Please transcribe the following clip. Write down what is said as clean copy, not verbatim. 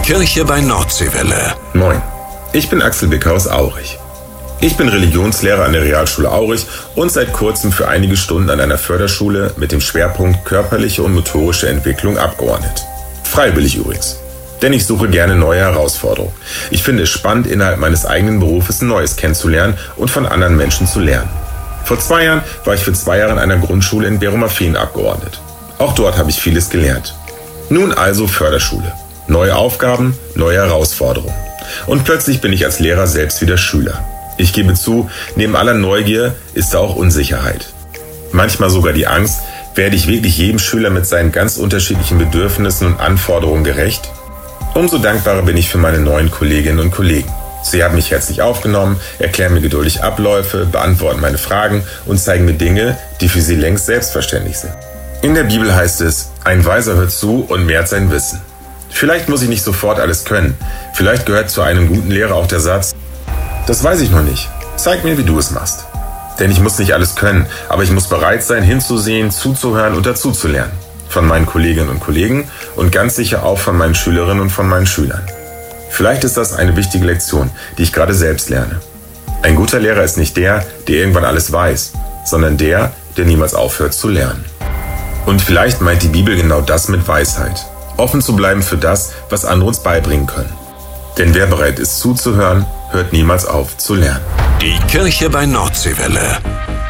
Kirche bei Nordseewelle. Moin, ich bin Axel Bicker aus Aurich. Ich bin Religionslehrer an der Realschule Aurich und seit kurzem für einige Stunden an einer Förderschule mit dem Schwerpunkt körperliche und motorische Entwicklung abgeordnet. Freiwillig übrigens. Denn ich suche gerne neue Herausforderungen. Ich finde es spannend, innerhalb meines eigenen Berufes Neues kennenzulernen und von anderen Menschen zu lernen. Vor 2 Jahren war ich für 2 Jahre an einer Grundschule in Beromafeen abgeordnet. Auch dort habe ich vieles gelernt. Nun also Förderschule. Neue Aufgaben, neue Herausforderungen. Und plötzlich bin ich als Lehrer selbst wieder Schüler. Ich gebe zu, neben aller Neugier ist da auch Unsicherheit. Manchmal sogar die Angst, werde ich wirklich jedem Schüler mit seinen ganz unterschiedlichen Bedürfnissen und Anforderungen gerecht? Umso dankbarer bin ich für meine neuen Kolleginnen und Kollegen. Sie haben mich herzlich aufgenommen, erklären mir geduldig Abläufe, beantworten meine Fragen und zeigen mir Dinge, die für sie längst selbstverständlich sind. In der Bibel heißt es, ein Weiser hört zu und mehrt sein Wissen. Vielleicht muss ich nicht sofort alles können. Vielleicht gehört zu einem guten Lehrer auch der Satz, das weiß ich noch nicht. Zeig mir, wie du es machst. Denn ich muss nicht alles können, aber ich muss bereit sein, hinzusehen, zuzuhören und dazuzulernen. Von meinen Kolleginnen und Kollegen und ganz sicher auch von meinen Schülerinnen und von meinen Schülern. Vielleicht ist das eine wichtige Lektion, die ich gerade selbst lerne. Ein guter Lehrer ist nicht der irgendwann alles weiß, sondern der niemals aufhört zu lernen. Und vielleicht meint die Bibel genau das mit Weisheit. Offen zu bleiben für das, was andere uns beibringen können. Denn wer bereit ist zuzuhören, hört niemals auf zu lernen. Die Kirche bei Nordseewelle.